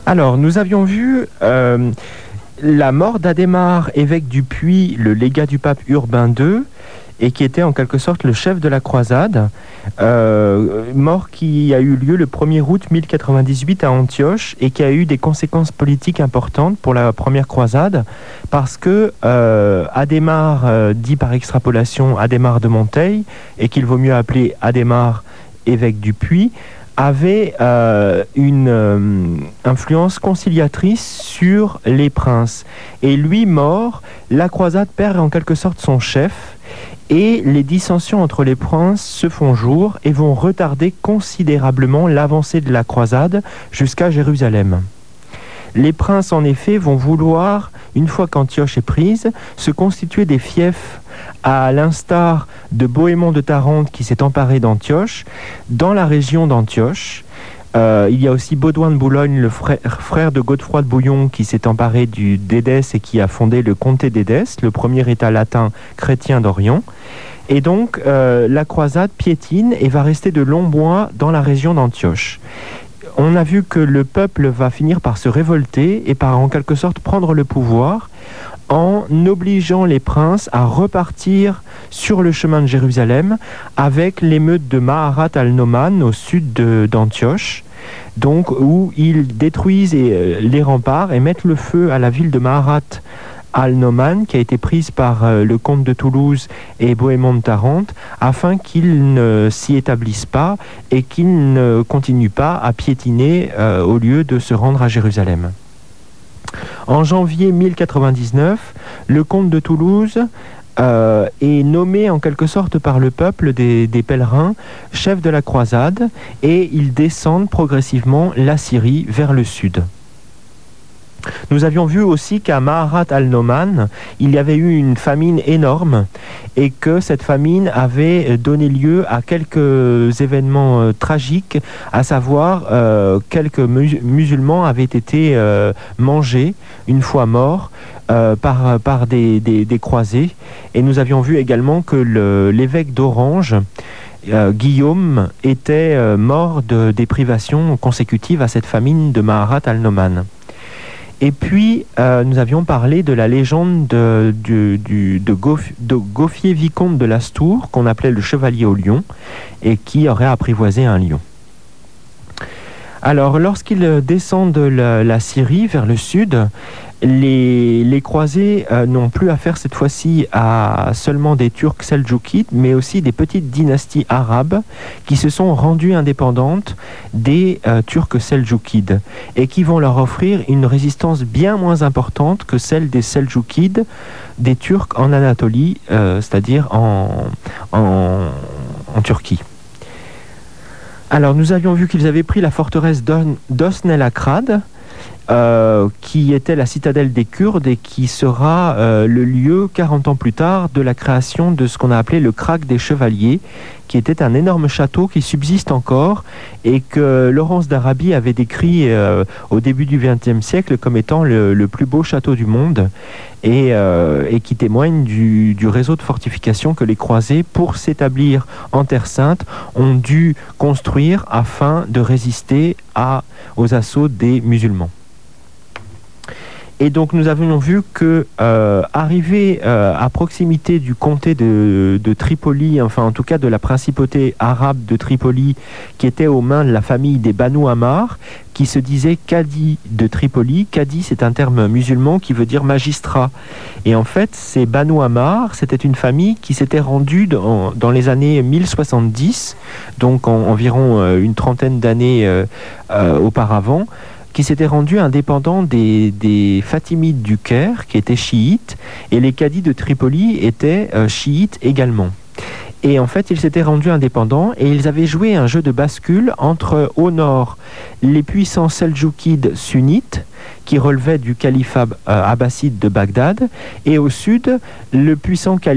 Alors, nous avions vu la mort d'Adhémar, évêque du Puy, le légat du pape Urbain II, et qui était en quelque sorte le chef de la croisade, mort qui a eu lieu le 1er août 1098 à Antioche et qui a eu des conséquences politiques importantes pour la première croisade, parce que Adhémar, dit par extrapolation Adhémar de Monteil, et qu'il vaut mieux appeler Adhémar, évêque du Puy, avait une influence conciliatrice sur les princes. Et lui mort, la croisade perd en quelque sorte son chef, et les dissensions entre les princes se font jour et vont retarder considérablement l'avancée de la croisade jusqu'à Jérusalem. Les princes, en effet, vont vouloir, une fois qu'Antioche est prise, se constituer des fiefs, à l'instar de Bohémond de Tarente qui s'est emparé d'Antioche, dans la région d'Antioche. Il y a aussi Baudouin de Boulogne, le frère de Godefroy de Bouillon, qui s'est emparé d'Édesse et qui a fondé le comté d'Édesse, le premier État latin chrétien d'Orient. Et donc, la croisade piétine et va rester de longs mois dans la région d'Antioche. On a vu que le peuple va finir par se révolter et par en quelque sorte prendre le pouvoir en obligeant les princes à repartir sur le chemin de Jérusalem avec l'émeute de Maharat al-Noman au sud d'Antioche, donc où ils détruisent les remparts et mettent le feu à la ville de Maharat al-Noman, qui a été prise par le comte de Toulouse et Bohémond de Tarente, afin qu'ils ne s'y établissent pas et qu'ils ne continuent pas à piétiner au lieu de se rendre à Jérusalem. En janvier 1099, le comte de Toulouse est nommé en quelque sorte par le peuple des pèlerins chef de la croisade, et ils descendent progressivement la Syrie vers le sud. Nous avions vu aussi qu'à Maharat al-Noman, il y avait eu une famine énorme et que cette famine avait donné lieu à quelques événements tragiques, à savoir quelques musulmans avaient été mangés une fois morts par des croisés. Et nous avions vu également que l'évêque d'Orange, Guillaume, était mort des privations consécutives à cette famine de Maharat al-Noman. Et puis, nous avions parlé de la légende de Gauffier vicomte de Lastour, qu'on appelait le chevalier au lion, et qui aurait apprivoisé un lion. Alors, lorsqu'ils descendent de la Syrie vers le sud, les croisés n'ont plus affaire cette fois-ci à seulement des Turcs seldjoukides, mais aussi des petites dynasties arabes qui se sont rendues indépendantes des Turcs seldjoukides et qui vont leur offrir une résistance bien moins importante que celle des seldjoukides, des Turcs en Anatolie, c'est-à-dire en Turquie. Alors, nous avions vu qu'ils avaient pris la forteresse d'Osnel-Akrad, qui était la citadelle des Kurdes et qui sera le lieu, 40 ans plus tard, de la création de ce qu'on a appelé le Krag des Chevaliers, qui était un énorme château qui subsiste encore et que Laurence d'Arabie avait décrit au début du XXe siècle comme étant le plus beau château du monde et qui témoigne du réseau de fortifications que les croisés, pour s'établir en Terre Sainte, ont dû construire afin de résister aux assauts des musulmans. Et donc nous avions vu que arrivé à proximité du comté de Tripoli, enfin en tout cas de la principauté arabe de Tripoli, qui était aux mains de la famille des Banu Ammar, qui se disait Cadi de Tripoli. Cadi, c'est un terme musulman qui veut dire magistrat. Et en fait, ces Banu Ammar, c'était une famille qui s'était rendue dans les années 1070, donc environ une trentaine d'années auparavant, qui s'était rendu indépendant des Fatimides du Caire, qui étaient chiites, et les cadis de Tripoli étaient chiites également. Et en fait, ils s'étaient rendus indépendants et ils avaient joué un jeu de bascule entre, au nord, les puissants seldjoukides sunnites, qui relevaient du califat abbasside de Bagdad, et au sud, le puissant califat